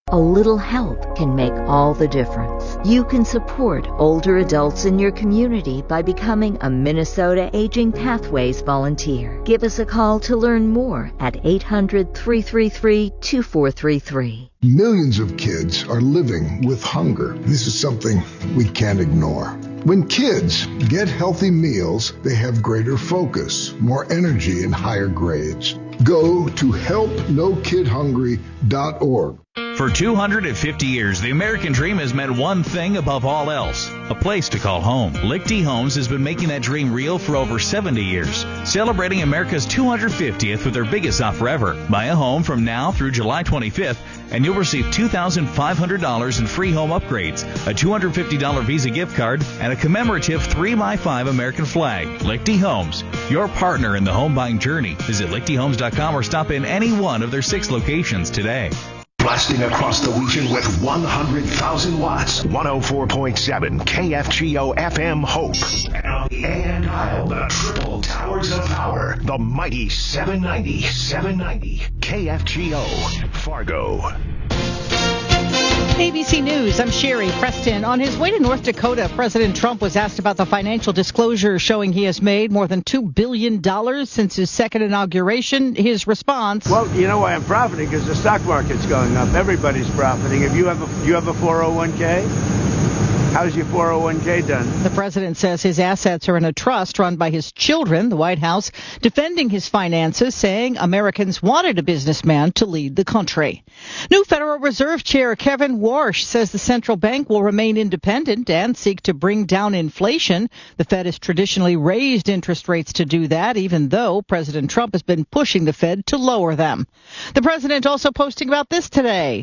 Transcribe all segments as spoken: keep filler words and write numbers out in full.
A little help can make all the difference. You can support older adults in your community by becoming a Minnesota Aging Pathways volunteer. Give us a call to learn more at eight hundred, three three three, two four three three. Millions of kids are living with hunger. This is something we can't ignore. When kids get healthy meals, they have greater focus, more energy, and higher grades. Go to help no kid hungry dot org. For two hundred fifty years, the American dream has meant one thing above all else, a place to call home. Lichty Homes has been making that dream real for over seventy years, celebrating America's two hundred fiftieth with their biggest offer ever. Buy a home from now through July twenty-fifth, and you'll receive two thousand five hundred dollars in free home upgrades, a two hundred fifty dollars Visa gift card, and a commemorative three by five American flag. Lichty Homes, your partner in the home buying journey. Visit lichty homes dot com or stop in any one of their six locations today. Blasting across the region with one hundred thousand watts. one oh four point seven K F G O F M Hope. And on the A M dial, the triple towers of power. The mighty seven ninety, seven ninety K F G O Fargo. A B C News, I'm Sherry Preston. On his way to North Dakota, President Trump was asked about the financial disclosure showing he has made more than two billion dollars since his second inauguration. His response: Well, you know why I'm profiting? Because the stock market's going up. Everybody's profiting. If you have a, you have a four oh one k? How's your four oh one k done? The president says his assets are in a trust run by his children. The White House defending his finances, saying Americans wanted a businessman to lead the country. New Federal Reserve Chair Kevin Warsh says the central bank will remain independent and seek to bring down inflation. The Fed has traditionally raised interest rates to do that, even though President Trump has been pushing the Fed to lower them. The president also posting about this today,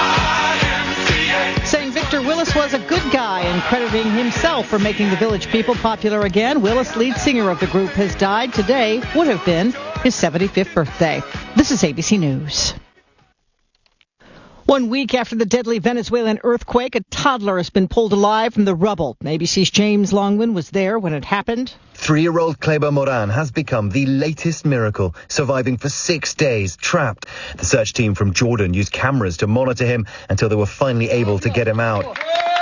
saying Victor Willis was a good guy and crediting himself for making the Village People popular again. Willis, lead singer of the group, has died. Today would have been his seventy-fifth birthday. This is A B C News. One week after the deadly Venezuelan earthquake, a toddler has been pulled alive from the rubble. A B C's James Longman was there when it happened. Three-year-old Kleber Moran has become the latest miracle, surviving for six days, trapped. The search team from Jordan used cameras to monitor him until they were finally able to get him out.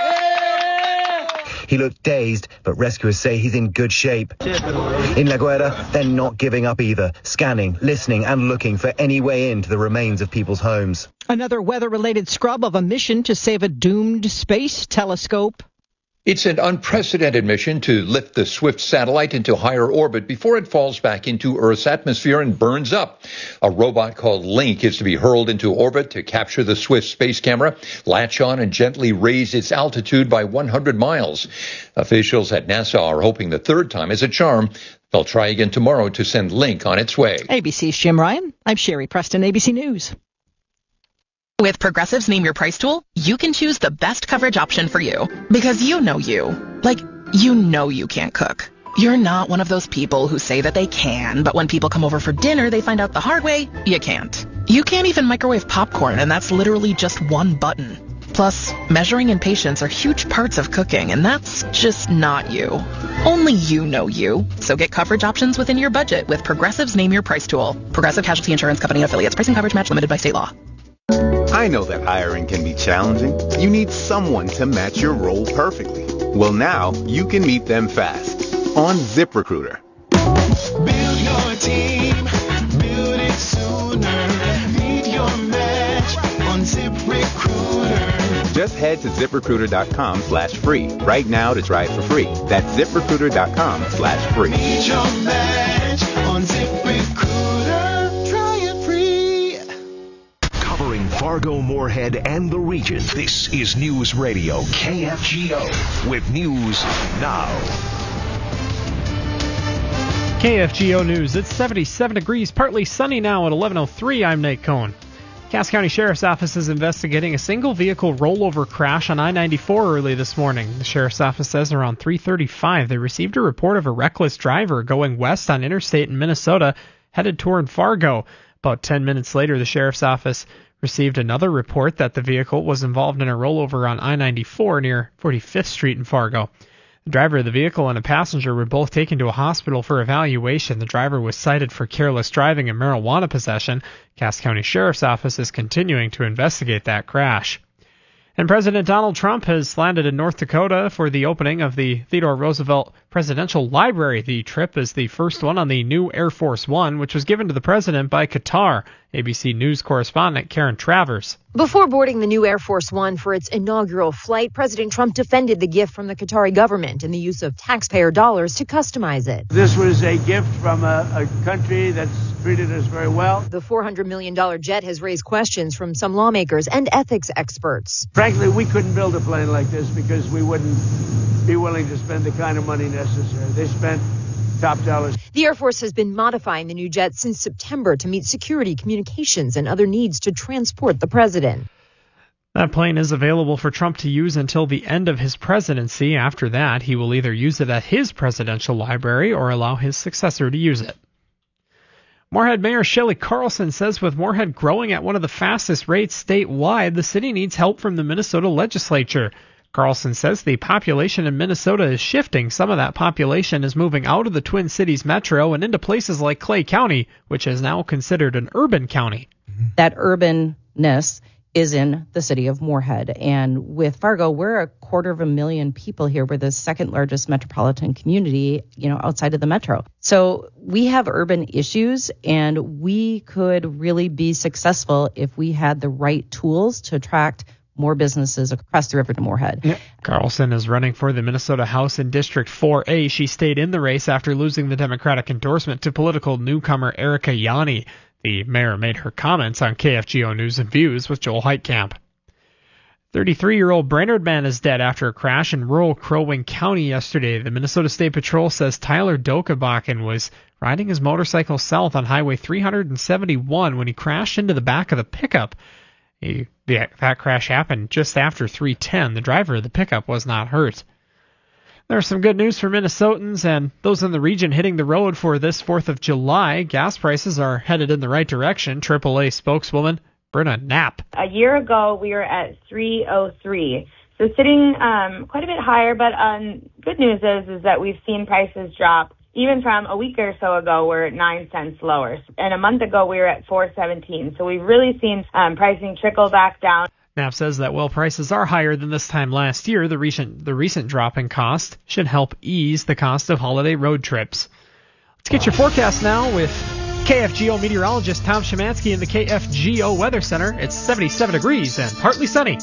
He looked dazed, but rescuers say he's in good shape. In La Guaira, they're not giving up either, scanning, listening, and looking for any way into the remains of people's homes. Another weather-related scrub of a mission to save a doomed space telescope. It's an unprecedented mission to lift the SWIFT satellite into higher orbit before it falls back into Earth's atmosphere and burns up. A robot called Link is to be hurled into orbit to capture the SWIFT space camera, latch on, and gently raise its altitude by one hundred miles. Officials at NASA are hoping the third time is a charm. They'll try again tomorrow to send Link on its way. A B C's Jim Ryan. I'm Sherry Preston, A B C News. With Progressive's Name Your Price tool, you can choose the best coverage option for you. Because you know you. Like, you know you can't cook. You're not one of those people who say that they can, but when people come over for dinner, they find out the hard way, you can't. You can't even microwave popcorn, and that's literally just one button. Plus, measuring and patience are huge parts of cooking, and that's just not you. Only you know you. So get coverage options within your budget with Progressive's Name Your Price tool. Progressive Casualty Insurance Company affiliates. Pricing coverage match limited by state law. I know that hiring can be challenging. You need someone to match your role perfectly. Well, now you can meet them fast on ZipRecruiter. Build your team, build it sooner. Meet your match on ZipRecruiter. Just head to ZipRecruiter.com slash free right now to try it for free. That's ZipRecruiter.com slash free. Meet your match on ZipRecruiter. Try it free. Covering Fargo, Moorhead, and the region, this is News Radio K F G O with news now. K F G O News. It's seventy-seven degrees, partly sunny now at eleven oh three. I'm Nate Cohn. Cass County Sheriff's Office is investigating a single-vehicle rollover crash on I ninety-four early this morning. The Sheriff's Office says around three thirty-five they received a report of a reckless driver going west on interstate in Minnesota, headed toward Fargo. About ten minutes later, the Sheriff's Office received another report that the vehicle was involved in a rollover on I ninety-four near forty-fifth Street in Fargo. The driver of the vehicle and a passenger were both taken to a hospital for evaluation. The driver was cited for careless driving and marijuana possession. Cass County Sheriff's Office is continuing to investigate that crash. And President Donald Trump has landed in North Dakota for the opening of the Theodore Roosevelt Presidential Library. The trip is the first one on the new Air Force One, which was given to the president by Qatar. A B C News correspondent Karen Travers. Before boarding the new Air Force One for its inaugural flight, President Trump defended the gift from the Qatari government and the use of taxpayer dollars to customize it. This was a gift from a, a country that's treated us very well. The four hundred million dollars jet has raised questions from some lawmakers and ethics experts. Frankly, we couldn't build a plane like this because we wouldn't be willing to spend the kind of money necessary. They spent top dollars. The Air Force has been modifying the new jet since September to meet security, communications, and other needs to transport the president. That plane is available for Trump to use until the end of his presidency. After that, he will either use it at his presidential library or allow his successor to use it. Moorhead Mayor Shelley Carlson says with Moorhead growing at one of the fastest rates statewide, the city needs help from the Minnesota legislature. Carlson says the population in Minnesota is shifting. Some of that population is moving out of the Twin Cities metro and into places like Clay County, which is now considered an urban county. That urbanness is in the city of Moorhead. And with Fargo, we're a quarter of a million people here. We're the second largest metropolitan community, you know, outside of the metro. So we have urban issues, and we could really be successful if we had the right tools to attract more businesses across the river to Moorhead. Yeah. Carlson is running for the Minnesota House in District four A. She stayed in the race after losing the Democratic endorsement to political newcomer Erica Yanni. The mayor made her comments on K F G O News and Views with Joel Heitkamp. thirty-three-year-old Brainerd man is dead after a crash in rural Crow Wing County yesterday. The Minnesota State Patrol says Tyler Dokabakken was riding his motorcycle south on Highway three seventy-one when he crashed into the back of the pickup. He, the, that crash happened just after three ten. The driver of the pickup was not hurt. There's some good news for Minnesotans and those in the region hitting the road for this fourth of July. Gas prices are headed in the right direction. triple A spokeswoman Brenna Knapp. A year ago, we were at three oh three, so sitting um, quite a bit higher. But um, good news is is that we've seen prices drop. Even from a week or so ago, we're at nine cents lower. And a month ago, we were at four seventeen. So we've really seen um, pricing trickle back down. Knapp says that while prices are higher than this time last year, the recent the recent drop in cost should help ease the cost of holiday road trips. Let's get your forecast now with K F G O meteorologist Tom Szymanski in the K F G O Weather Center. It's seventy-seven degrees and partly sunny.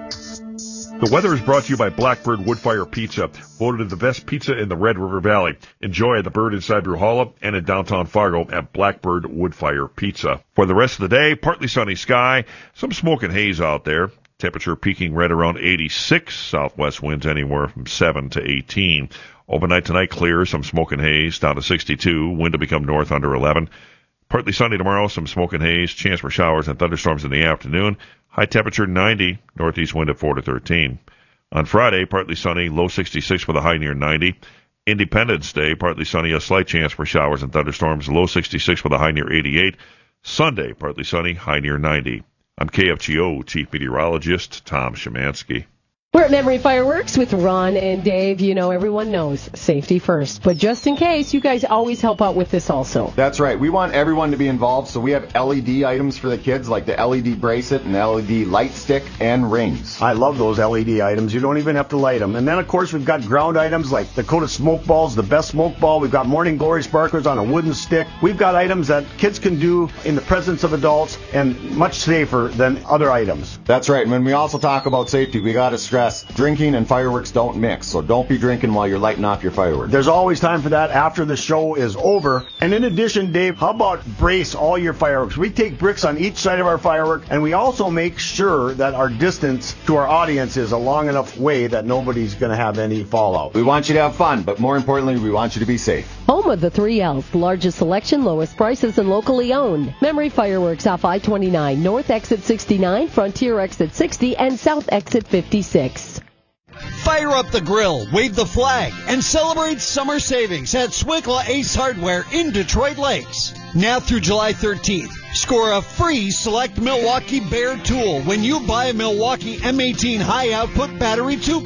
The weather is brought to you by Blackbird Woodfire Pizza, voted the best pizza in the Red River Valley. Enjoy at the Bird inside Bruhala and in downtown Fargo at Blackbird Woodfire Pizza. For the rest of the day, partly sunny sky, some smoke and haze out there. Temperature peaking right around eighty-six. Southwest winds anywhere from seven to eighteen. Overnight tonight clear, some smoke and haze down to sixty-two. Wind to become north under eleven. Partly sunny tomorrow, some smoke and haze, chance for showers and thunderstorms in the afternoon. High temperature ninety, northeast wind at four to thirteen. On Friday, partly sunny, low sixty-six with a high near ninety. Independence Day, partly sunny, a slight chance for showers and thunderstorms, low sixty-six with a high near eighty-eight. Sunday, partly sunny, high near ninety. I'm K F G O Chief Meteorologist Tom Szymanski. We're at Memory Fireworks with Ron and Dave. You know, everyone knows safety first. But just in case, you guys always help out with this also. That's right. We want everyone to be involved, so we have L E D items for the kids, like the L E D bracelet and L E D light stick and rings. I love those L E D items. You don't even have to light them. And then, of course, we've got ground items like Dakota Smoke Balls, the best smoke ball. We've got Morning Glory sparklers on a wooden stick. We've got items that kids can do in the presence of adults and much safer than other items. That's right. And when we also talk about safety, we got to stress drinking and fireworks don't mix, so don't be drinking while you're lighting off your fireworks. There's always time for that after the show is over. And in addition, Dave, how about brace all your fireworks? We take bricks on each side of our firework, and we also make sure that our distance to our audience is a long enough way that nobody's going to have any fallout. We want you to have fun, but more importantly, we want you to be safe. Home of the three L's, largest selection, lowest prices, and locally owned. Memory Fireworks off I twenty-nine, North Exit sixty-nine, Frontier Exit sixty, and South Exit fifty-six. Fire up the grill, wave the flag, and celebrate summer savings at Swickla Ace Hardware in Detroit Lakes. Now through July thirteenth, score a free select Milwaukee Bear tool when you buy a Milwaukee M eighteen high output battery two pack.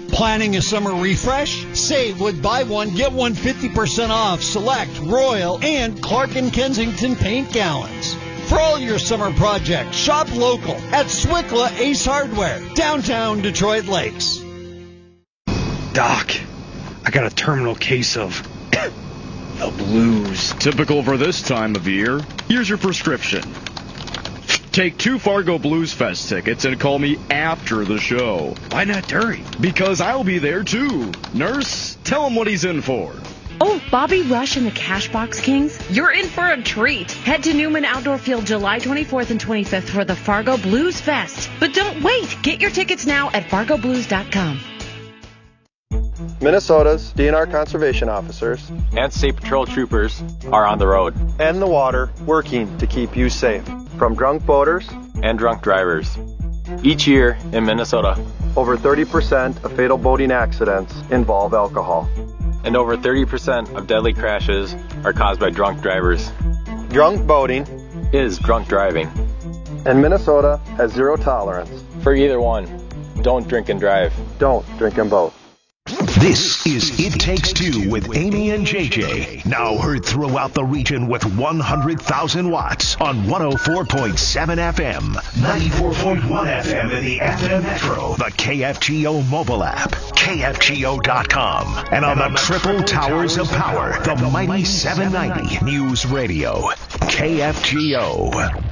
Planning a summer refresh? Save with buy one, get one fifty percent off select Royal and Clark and Kensington paint gallons. For all your summer projects, shop local at Swickla Ace Hardware, downtown Detroit Lakes. Doc, I got a terminal case of the blues. Typical for this time of year. Here's your prescription. Take two Fargo Blues Fest tickets and call me after the show. Why not during? Because I'll be there too. Nurse, tell him what he's in for. Oh, Bobby Rush and the Cashbox Kings, you're in for a treat. Head to Newman Outdoor Field July twenty-fourth and twenty-fifth for the Fargo Blues Fest. But don't wait. Get your tickets now at fargo blues dot com. Minnesota's D N R conservation officers and state patrol troopers are on the road and the water working to keep you safe from drunk boaters and drunk drivers. Each year in Minnesota, over thirty percent of fatal boating accidents involve alcohol. And over thirty percent of deadly crashes are caused by drunk drivers. Drunk boating is drunk driving. And Minnesota has zero tolerance for either one. Don't drink and drive. Don't drink and boat. This is It Takes Two with Amy and J J. Now heard throughout the region with one hundred thousand watts on one oh four point seven F M, ninety-four point one F M in the F M Metro, the K F G O mobile app, K F G O dot com, and on the triple towers of power, the mighty seven ninety News Radio, K F G O.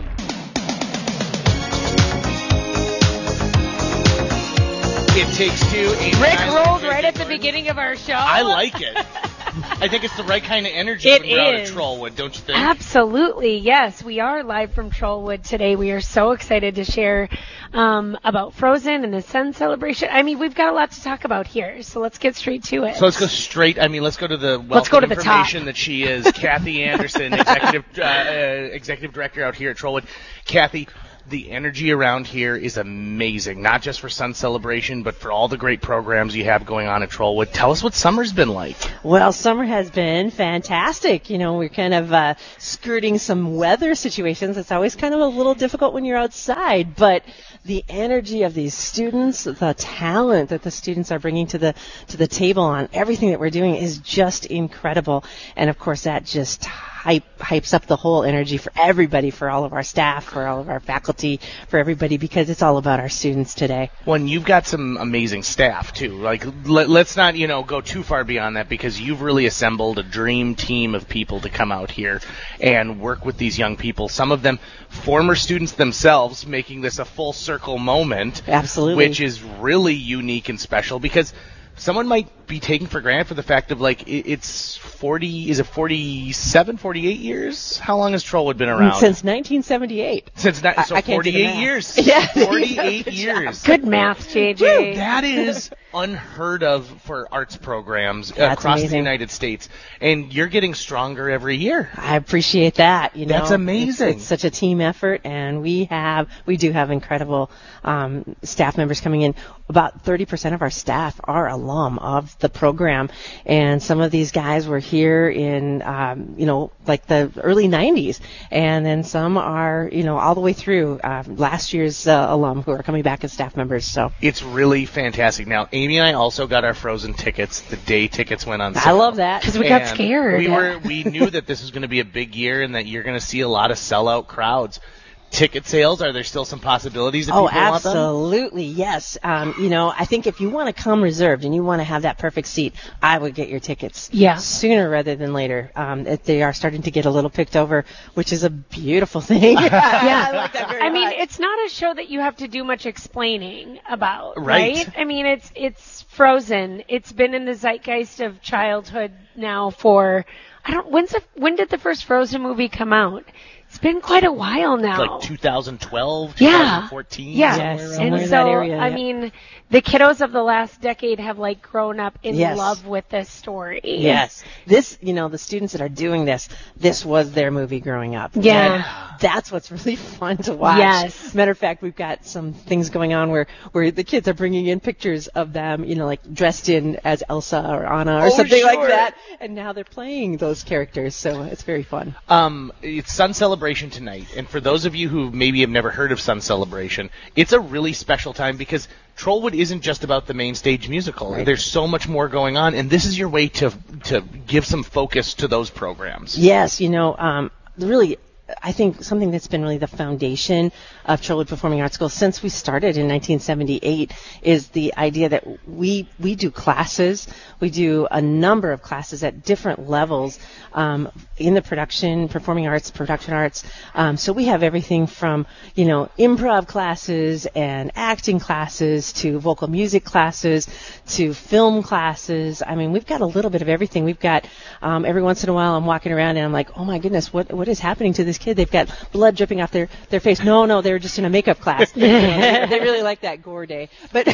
It Takes Two. Amy Rick and rolled right at the beginning of our show. I like it. I think it's the right kind of energy it when we're out at is. Trollwood, don't you think? Absolutely, yes. We are live from Trollwood today. We are so excited to share um, about Frozen and the Sun celebration. I mean, we've got a lot to talk about here, so let's get straight to it. So let's go straight. I mean, let's go to the wealth let's go to of the information top. that she is. Kathy Anderson, executive uh, uh, executive director out here at Trollwood. Kathy, the energy around here is amazing, not just for Sun Celebration, but for all the great programs you have going on at Trollwood. Tell us what summer's been like. Well, summer has been fantastic. You know, we're kind of uh, skirting some weather situations. It's always kind of a little difficult when you're outside, but the energy of these students, the talent that the students are bringing to the to the table on everything that we're doing is just incredible. And, of course, that just hype, hypes up the whole energy for everybody, for all of our staff, for all of our faculty, for everybody, because it's all about our students today. Well, and you've got some amazing staff, too. Like, let, let's not, you know, go too far beyond that, because you've really assembled a dream team of people to come out here and work with these young people. Some of them former students themselves, making this a full circle moment. Absolutely. Which is really unique and special, because someone might be taken for granted for the fact of, like, it's forty, is it forty-seven, forty-eight years? How long has Trollwood been around? Since nineteen seventy-eight. Since ni- I, so I can't do the forty-eight math. years. Yeah. forty-eight years. Good math, J J. Woo, that is unheard of for arts programs That's across amazing. the United States. And you're getting stronger every year. I appreciate that. You know, That's amazing. It's, it's such a team effort, and we have we do have incredible um, staff members coming in. About thirty percent of our staff are alum of the program, and some of these guys were here in um, you know like the early nineties, and then some are you know all the way through uh, last year's uh, alum who are coming back as staff members. So It's really fantastic. Now, Amy and I also got our Frozen tickets. The day tickets went on sale. I love that because we got And scared. We were we knew that this was going to be a big year and that you're going to see a lot of sellout crowds. Ticket sales, are there still some possibilities? If Oh, people want them? absolutely, yes. Um, you know, I think if you want to come reserved and you want to have that perfect seat, I would get your tickets Yeah. sooner rather than later. Um, it, they are starting to get a little picked over, which is a beautiful thing. Yeah. I like that very I mean, much. it's not a show that you have to do much explaining about, Right. right? I mean, it's it's Frozen. It's been in the zeitgeist of childhood now for I don't when's the, when did the first Frozen movie come out? It's been quite a while now. Like two thousand twelve, Yeah. twenty fourteen. Yeah. Yes, and somewhere so in that area, I yeah. mean, the kiddos of the last decade have like grown up in Yes. love with this story. Yes. This, you know, the students that are doing this, this was their movie growing up. Yeah. And that's what's really fun to watch. Yes. Matter of fact, we've got some things going on where, where the kids are bringing in pictures of them, you know, like dressed in as Elsa or Anna or Oh, something sure. like that. And now they're playing those characters. So it's very fun. Um, it's Sun Celebration Celebration tonight, and for those of you who maybe have never heard of Sun Celebration, it's a really special time because Trollwood isn't just about the main stage musical. Right. There's so much more going on, and this is your way to to give some focus to those programs. Yes, you know, um, really, I think something that's been really the foundation of Trollwood Performing Arts School since we started in nineteen seventy-eight is the idea that we we do classes. We do a number of classes at different levels um, in the production, performing arts, production arts. Um, so we have everything from, you know, improv classes and acting classes to vocal music classes to film classes. I mean, we've got a little bit of everything. We've got um, every once in a while I'm walking around and I'm like, oh my goodness, what what is happening to this kid? They've got blood dripping off their, their face. No, no, they're just in a makeup class. they, they really like that gore day. But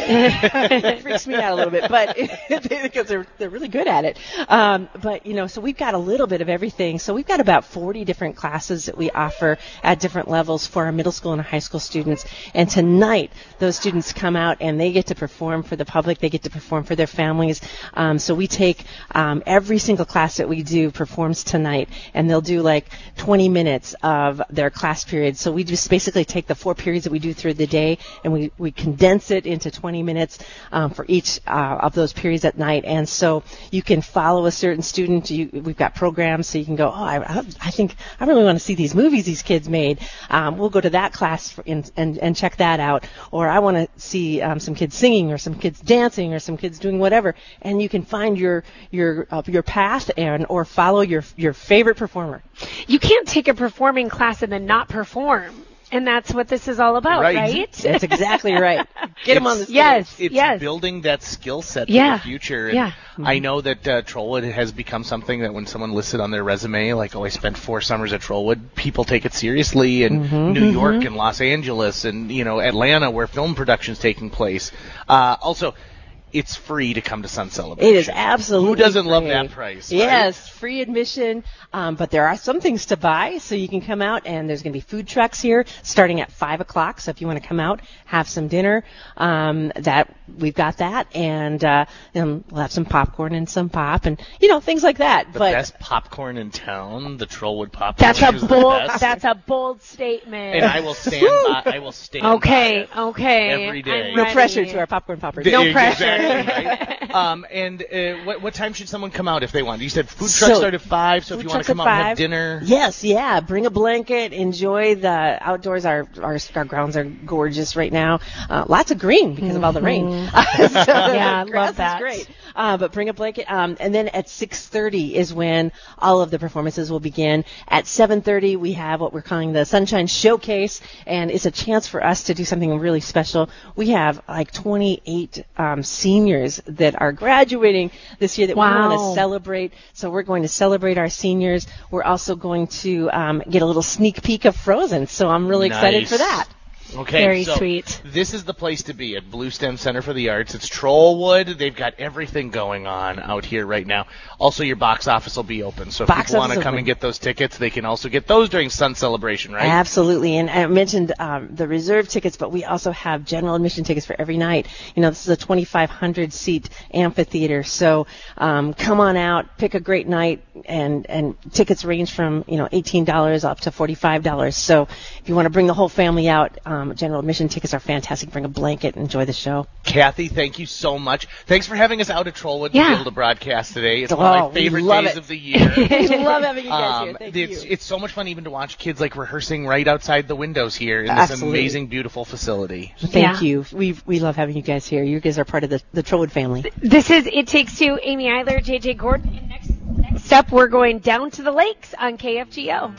it freaks me out a little bit, but because they're they're really good at it. Um, but, you know, so we've got a little bit of everything. So we've got about forty different classes that we offer at different levels for our middle school and high school students. And tonight, those students come out and they get to perform for the public. They get to perform for their families. Um, so we take um, every single class that we do performs tonight, and they'll do like twenty minutes of their class period. So we just basically take the four periods that we do through the day and we, we condense it into twenty minutes um, for each uh, of those periods at night. And so you can follow a certain student. You, we've got programs so you can go, oh, I, I think I really want to see these movies these kids made. Um, we'll go to that class for, and, and, and check that out. Or I want to see um, some kids singing or some kids dancing or some kids doing whatever. And you can find your your uh, your path and or follow your your favorite performer. You can't take a performing class and then not perform. And that's what this is all about, right? right? That's exactly right. Get them on the stage. Yes, It's yes. building that skill set Yeah. for the future. And Yeah. I know that uh, Trollwood has become something that when someone lists it on their resume, like, oh, I spent four summers at Trollwood, people take it seriously in Mhm. New Mhm. York and Los Angeles and, you know, Atlanta where film production's taking place. Uh, also, it's free to come to Sun Celebration. It is absolutely Who doesn't love free. that price? right? Yes, free admission, um, but there are some things to buy, so you can come out, and there's going to be food trucks here starting at five o'clock, so if you want to come out, have some dinner, um, that we've got that, and, uh, and we'll have some popcorn and some pop, and, you know, things like that. The but best popcorn in town, the Trollwood popcorn. That's a is the bold. best. That's a bold statement. And I will stand by. I will stand Okay, by it okay. every day. I'm no ready. pressure to our popcorn poppers. The- No exactly, pressure. right? Um, and uh, what, what time should someone come out if they want? You said food trucks So, start at five, so if food you want to trucks come at out and have five. dinner. Yes, yeah. Bring a blanket. Enjoy the outdoors. Our our, our grounds are gorgeous right now. Uh, lots of green because of all the rain. Mhm. So Yeah, I the grass love that. is great. Uh, but bring a blanket. Um, and then at six thirty is when all of the performances will begin. At seven thirty we have what we're calling the Sunshine Showcase, and it's a chance for us to do something really special. We have like twenty-eight um, seniors that are graduating this year that we want Wow. to celebrate. So we're going to celebrate our seniors. We're also going to um, get a little sneak peek of Frozen. So I'm really excited Nice. for that. Okay, Very so sweet. This is the place to be at Blue Stem Center for the Arts. It's Trollwood. They've got everything going on out here right now. Also, your box office will be open, so if Box people want to office come open. and get those tickets, they can also get those during Sun Celebration, right? Absolutely. And I mentioned um, the reserve tickets, but we also have general admission tickets for every night. You know, this is a twenty-five hundred seat amphitheater. So um, come on out, pick a great night, and, and tickets range from, you know, eighteen dollars up to forty-five dollars. So if you want to bring the whole family out, um, general admission tickets are fantastic. Bring a blanket and enjoy the show. Kathy, thank you so much. Thanks for having us out at Trollwood to Yeah. be able to broadcast today. It's one Oh, of my we favorite love days it. of the year. We love having you guys Um, here. Thank it's, you. it's so much fun even to watch kids like rehearsing right outside the windows here in this Absolutely. amazing, beautiful facility. Thank Yeah. you. We we love having you guys here. You guys are part of the, the Trollwood family. This is It Takes Two. Amy Eiler, J J Gordon. And next, next up, we're going down to the lakes on K F G O.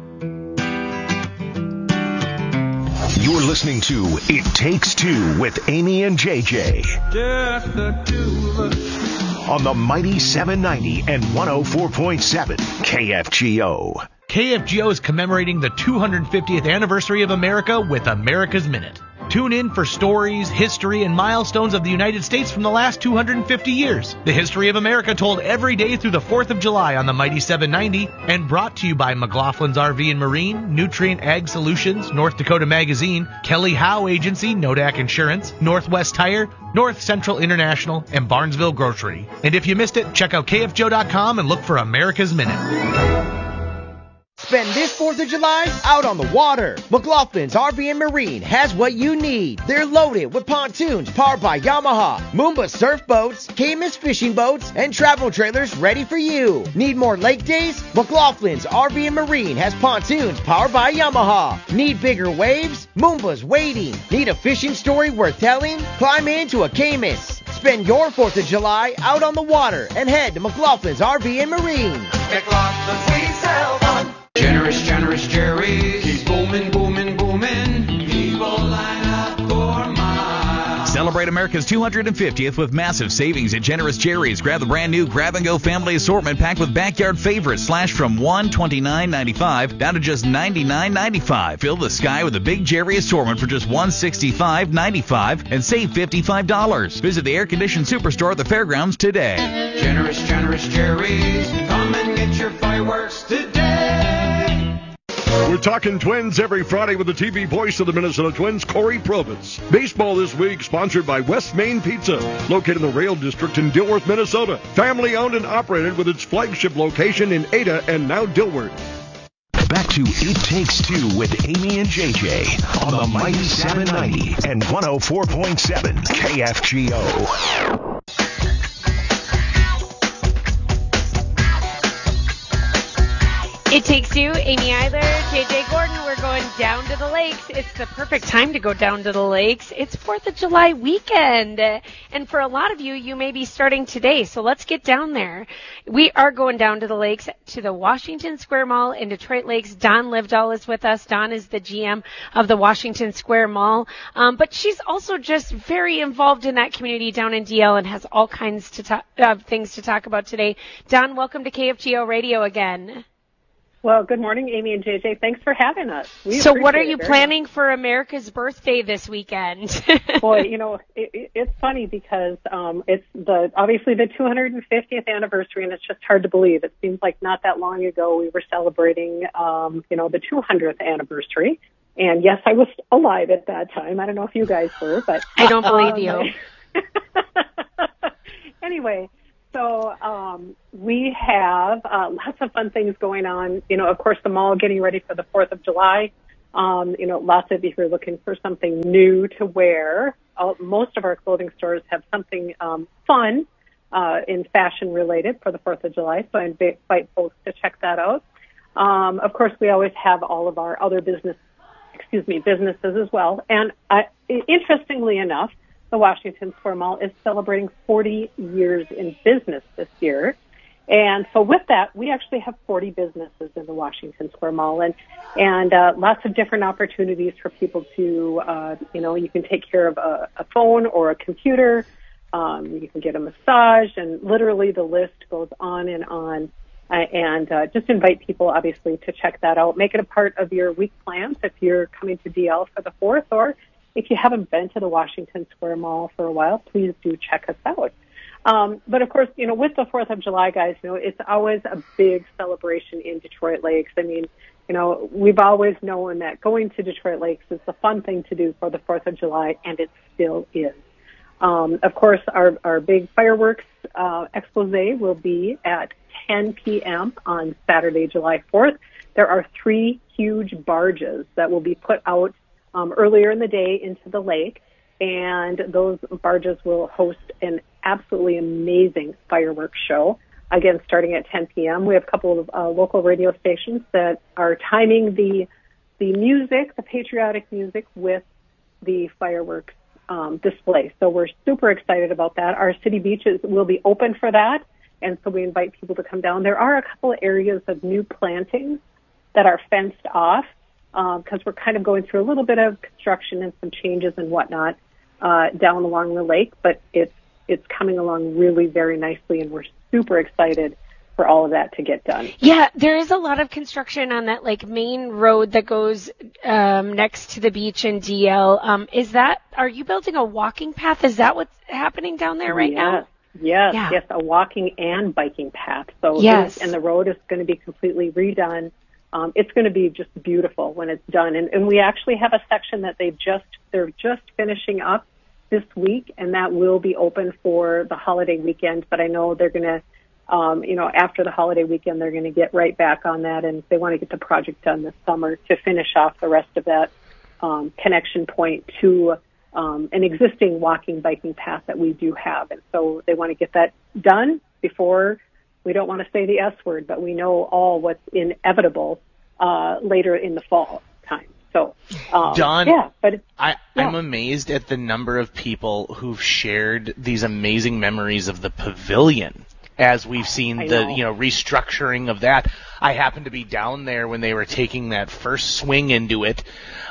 You're listening to It Takes Two with Amy and J J. Just the two of us. On the mighty seven ninety and one oh four point seven K F G O. K F G O is commemorating the two hundred fiftieth anniversary of America with America's Minute. Tune in for stories, history, and milestones of the United States from the last two hundred fifty years. The history of America told every day through the fourth of July on the mighty seven ninety, and brought to you by McLaughlin's R V and Marine, Nutrient Ag Solutions, North Dakota Magazine, Kelly Howe Agency, Nodak Insurance, Northwest Tire, North Central International, and Barnesville Grocery. And if you missed it, check out K F G O dot com and look for America's Minute. Spend this fourth of July out on the water. McLaughlin's R V and Marine has what you need. They're loaded with pontoons powered by Yamaha, Moomba surf boats, Camus fishing boats, and travel trailers ready for you. Need more lake days? McLaughlin's R V and Marine has pontoons powered by Yamaha. Need bigger waves? Moomba's waiting. Need a fishing story worth telling? Climb into a Camus. Spend your fourth of July out on the water and head to McLaughlin's R V and Marine. McLaughlin's, we sell fun. Generous, generous Jerry's. Keep booming, booming, booming. People line up for miles. Celebrate America's two hundred fiftieth with massive savings at Generous Jerry's. Grab the brand new Grab and Go family assortment pack with backyard favorites slash from one hundred twenty-nine ninety-five down to just ninety-nine ninety-five. Fill the sky with a big Jerry assortment for just one hundred sixty-five ninety-five and save fifty-five dollars. Visit the air-conditioned superstore at the fairgrounds today. Generous, generous Jerry's. Come and get your fireworks today. We're talking Twins every Friday with the T V voice of the Minnesota Twins, Corey Probitz. Baseball this week sponsored by West Main Pizza, located in the Rail District in Dilworth, Minnesota. Family owned and operated with its flagship location in Ada and now Dilworth. Back to It Takes Two with Amy and J J on the Mighty seven ninety and one oh four point seven K F G O. It Takes Two, Amy Eiler, J J Gordon. We're going down to the lakes. It's the perfect time to go down to the lakes. It's fourth of July weekend. And for a lot of you, you may be starting today. So let's get down there. We are going down to the lakes to the Washington Square Mall in Detroit Lakes. Dawn Livedall is with us. Dawn is the G M of the Washington Square Mall. Um, but she's also just very involved in that community down in D L and has all kinds to talk, uh, things to talk about today. Dawn, welcome to K F G O Radio again. Well, good morning, Amy and J J. Thanks for having us. We so what are you it planning for America's birthday this weekend? Boy, you know, it, it, it's funny because um, it's the obviously the two hundred fiftieth anniversary, and it's just hard to believe. It seems like not that long ago we were celebrating, um, you know, the two hundredth anniversary. And yes, I was alive at that time. I don't know if you guys were, but I don't believe um, you. Anyway. So um, we have uh, lots of fun things going on. You know, of course, the mall getting ready for the fourth of July. Um, you know, lots of if you're looking for something new to wear, uh, most of our clothing stores have something um, fun uh, in fashion related for the fourth of July. So I invite folks to check that out. Um, of course, we always have all of our other business, excuse me, businesses as well. And I, interestingly enough, the Washington Square Mall is celebrating forty years in business this year. And so with that, we actually have forty businesses in the Washington Square Mall and, and uh, lots of different opportunities for people to, uh, you know, you can take care of a, a phone or a computer. Um, you can get a massage, and literally the list goes on and on. Uh, and uh, just invite people, obviously, to check that out. Make it a part of your week plans if you're coming to D L for the fourth, or if you haven't been to the Washington Square Mall for a while, please do check us out. Um, but of course, you know, with the fourth of July, guys, you know, it's always a big celebration in Detroit Lakes. I mean, you know, we've always known that going to Detroit Lakes is the fun thing to do for the fourth of July, and it still is. Um, of course, our, our big fireworks uh, expose will be at ten p.m. on Saturday, July fourth. There are three huge barges that will be put out Um, earlier in the day into the lake, and those barges will host an absolutely amazing fireworks show, again, starting at ten p.m. We have a couple of uh, local radio stations that are timing the the music, the patriotic music, with the fireworks um, display. So we're super excited about that. Our city beaches will be open for that, and so we invite people to come down. There are a couple of areas of new plantings that are fenced off, because um, we're kind of going through a little bit of construction and some changes and whatnot uh, down along the lake, but it's it's coming along really very nicely, and we're super excited for all of that to get done. Yeah, there is a lot of construction on that like main road that goes um, next to the beach in D L. Um, is that, are you building a walking path? Is that what's happening down there right yes. now? Yes, yeah. yes, a walking and biking path. So yes. and the road is going to be completely redone. Um, it's going to be just beautiful when it's done. And, and we actually have a section that they've just, they're just finishing up this week, and that will be open for the holiday weekend. But I know they're going to um, you know, after the holiday weekend, they're going to get right back on that, and they want to get the project done this summer to finish off the rest of that um, connection point to um, an existing walking, biking path that we do have. And so they want to get that done before, we don't want to say the S word, but we know all what's inevitable uh, later in the fall time. So, um, Dawn, yeah, but I, yeah. I'm amazed at the number of people who've shared these amazing memories of the pavilion as we've seen I the know. you know restructuring of that. I happened to be down there when they were taking that first swing into it.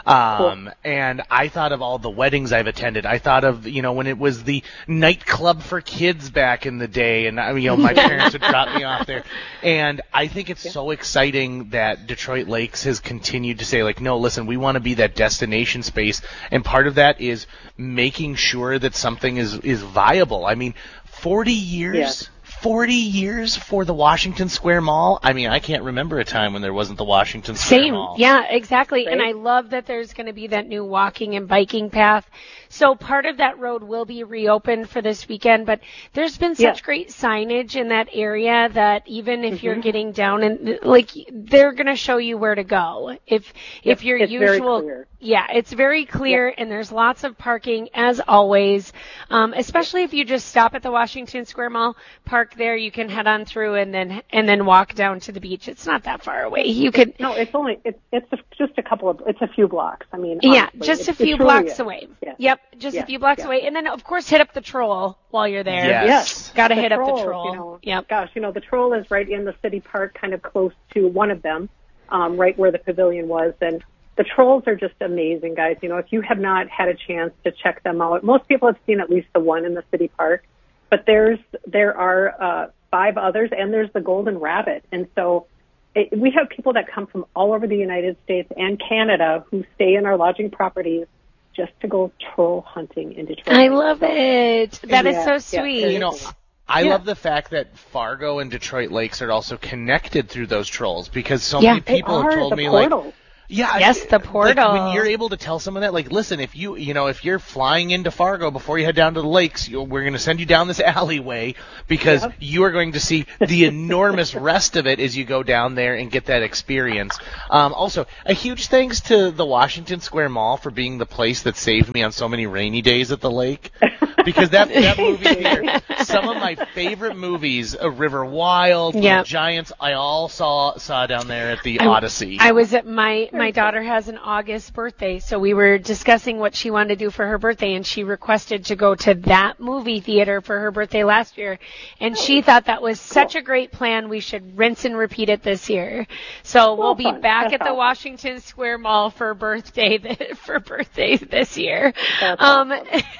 Um, cool. And I thought of all the weddings I've attended. I thought of, you know, when it was the nightclub for kids back in the day, and, you know, my parents would drop me off there. And I think it's yeah. so exciting that Detroit Lakes has continued to say, like, no, listen, we want to be that destination space. And part of that is making sure that something is, is viable. I mean, forty years... Yeah. forty years for the Washington Square Mall? I mean, I can't remember a time when there wasn't the Washington Square Same. Mall. Yeah, exactly. Right? And I love that there's going to be that new walking and biking path. So part of that road will be reopened for this weekend, but there's been such yeah. great signage in that area that even if mm-hmm. you're getting down and like they're going to show you where to go. If yep, if your it's usual very clear. Yeah, it's very clear yep. and there's lots of parking as always. Um, especially if you just stop at the Washington Square Mall, park there, you can head on through and then and then walk down to the beach. It's not that far away. You could No, it's only it's it's just a couple of it's a few blocks. I mean, yeah, honestly, just it's, a few it truly blocks is. away. Yeah. Yep, just yeah. a few blocks yeah. away, and then of course hit up the Troll while you're there. Yes. Yes, got to the hit trolls, up the Troll. You know, yep. Gosh, you know the Troll is right in the city park, kind of close to one of them, um, right where the pavilion was, and the Trolls are just amazing, guys. You know, if you have not had a chance to check them out, most people have seen at least the one in the city park, but there's there are uh, five others, and there's the Golden Rabbit, and so. It, we have people that come from all over the United States and Canada who stay in our lodging properties just to go troll hunting in Detroit. I love it. That yeah, is so sweet. Yeah, You know, I yeah. love the fact that Fargo and Detroit Lakes are also connected through those trolls because so Yeah, many people they have are, told the me portal. like Yeah. Yes, the portal. Like, when you're able to tell someone that, like, listen, if you, you know, if you're flying into Fargo before you head down to the lakes, you, we're going to send you down this alleyway because Yep. you are going to see the enormous rest of it as you go down there and get that experience. Um, also, a huge thanks to the Washington Square Mall for being the place that saved me on so many rainy days at the lake. Because that, that movie theater, some of my favorite movies, uh, River Wild, Yep. The Giants, I all saw saw down there at the I- Odyssey. I was at my my daughter has an August birthday, so we were discussing what she wanted to do for her birthday, and she requested to go to that movie theater for her birthday last year, and she thought that was such a great plan. We should rinse and repeat it this year. So we'll be fun. back That's at the awesome. Washington Square Mall for birthday th- for birthday this year. That's Um,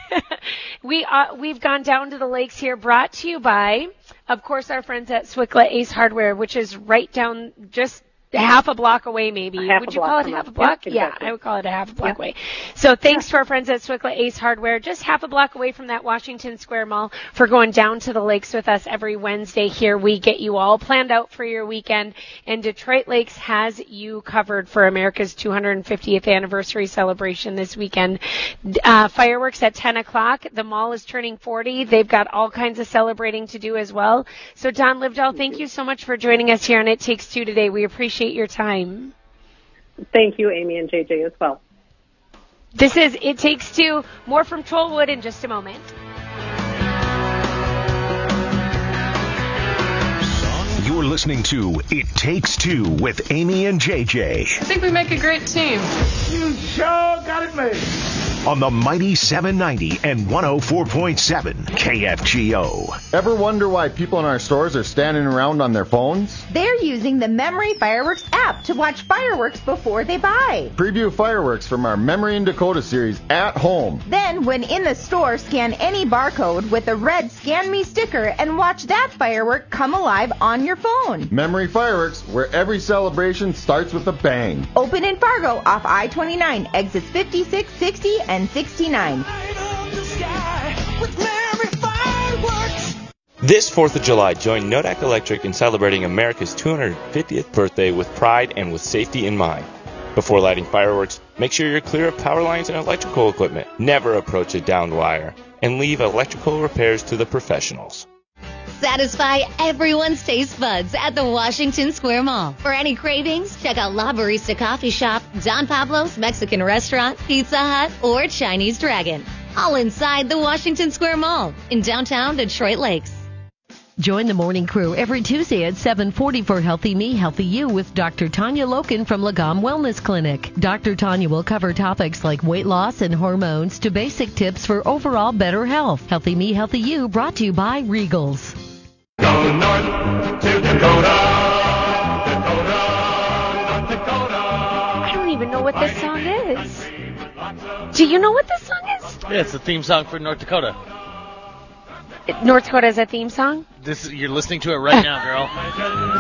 we uh, we've gone down to the lakes here, brought to you by, of course, our friends at Swickla Ace Hardware, which is right down just half a block away, maybe. A half would a you block call it from half us. a block? Yep, Yeah, exactly. I would call it a half a block Yep. away. So thanks to our friends at Swickla Ace Hardware, just half a block away from that Washington Square Mall, for going down to the lakes with us every Wednesday here. We get you all planned out for your weekend, and Detroit Lakes has you covered for America's two hundred fiftieth anniversary celebration this weekend. Uh, fireworks at ten o'clock. The mall is turning forty. They've got all kinds of celebrating to do as well. So Don Livedall, thank you so much for joining us here on It Takes Two today. We appreciate your time. Thank you, Amy and J J, as well. This is It Takes Two. More from Trollwood in just a moment. You're listening to It Takes Two with Amy and J J I think we make a great team. You sure got it made. on the mighty seven ninety and one oh four point seven K F G O. Ever wonder why people in our stores are standing around on their phones? They're using the Memory Fireworks app to watch fireworks before they buy. Preview fireworks from our Memory and Dakota series at home. Then, when in the store, scan any barcode with a red Scan Me sticker and watch that firework come alive on your phone. Memory Fireworks, where every celebration starts with a bang. Open in Fargo off I twenty-nine, exits fifty-six, sixty, and sixty-nine. This fourth of July, join Nodak Electric in celebrating America's two hundred fiftieth birthday with pride and with safety in mind. Before lighting fireworks, make sure you're clear of power lines and electrical equipment. Never approach a downed wire, and leave electrical repairs to the professionals. satisfy everyone's taste buds at the Washington Square Mall. For any cravings, check out La Barista Coffee Shop, Don Pablo's Mexican Restaurant, Pizza Hut, or Chinese Dragon. All inside the Washington Square Mall in downtown Detroit Lakes. Join the morning crew every Tuesday at seven forty for Healthy Me, Healthy You with Doctor Tanya Loken from Lagom Wellness Clinic. Doctor Tanya will cover topics like weight loss and hormones to basic tips for overall better health. Healthy Me, Healthy You brought to you by Regals. Go north to Dakota, Dakota, North Dakota. I don't even know what this song is. Do you know what this song is? Yeah, it's the theme song for North Dakota. North Dakota is a theme song? This is, you're listening to it right now, girl.